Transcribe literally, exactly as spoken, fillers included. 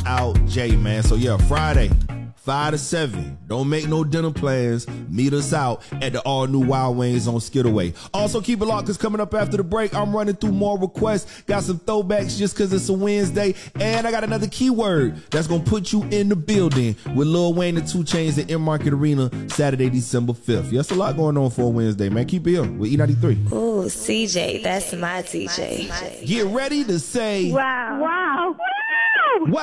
Out J, man. So yeah, Friday, five to seven. Don't make no dinner plans. Meet us out at the all-new Wild Wings on Skidaway. Also, keep it locked, because coming up after the break, I'm running through more requests. Got some throwbacks just because it's a Wednesday. And I got another keyword that's going to put you in the building with Lil Wayne and two Chainz at M-Market Arena Saturday, December fifth. Yeah, that's a lot going on for a Wednesday, man. Keep it here with E ninety-three. Ooh, C J, that's my D J. Get ready to say, Wow. Wow.